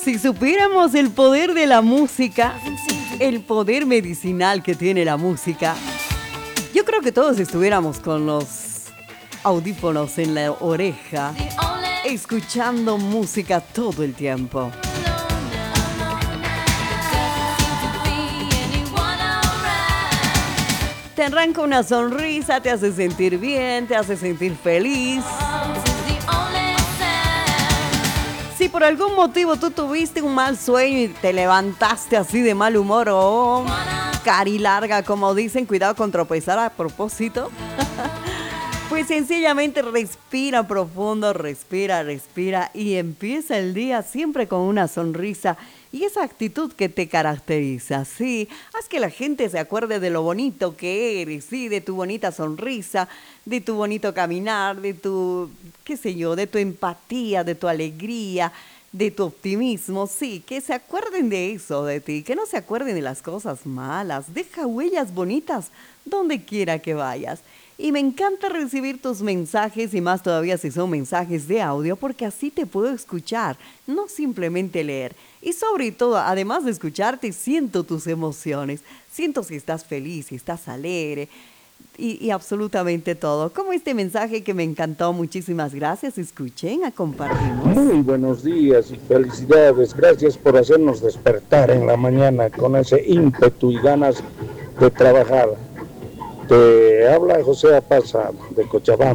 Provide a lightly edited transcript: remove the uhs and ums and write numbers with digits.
Si supiéramos el poder de la música, el poder medicinal que tiene la música, yo creo que todos estuviéramos con los audífonos en la oreja, escuchando música todo el tiempo. Te arranca una sonrisa, te hace sentir bien, te hace sentir feliz. Si por algún motivo tú tuviste un mal sueño y te levantaste así de mal humor o cari larga, como dicen, cuidado con tropezar a propósito. Pues sencillamente respira profundo, respira y empieza el día siempre con una sonrisa y esa actitud que te caracteriza, sí. Haz que la gente se acuerde de lo bonito que eres, sí, de tu bonita sonrisa, de tu bonito caminar, de tu, qué sé yo, de tu empatía, de tu alegría, de tu optimismo, sí, que se acuerden de eso de ti, que no se acuerden de las cosas malas. Deja huellas bonitas donde quiera que vayas. Y me encanta recibir tus mensajes y más todavía si son mensajes de audio porque así te puedo escuchar, no simplemente leer. Y sobre todo, además de escucharte, siento tus emociones. Siento si estás feliz, si estás alegre y absolutamente todo. Como este mensaje que me encantó, muchísimas gracias. Escuchen, compartimos. Muy buenos días y felicidades. Gracias por hacernos despertar en la mañana con ese ímpetu y ganas de trabajar. Te habla José Apaza de Cochabamba.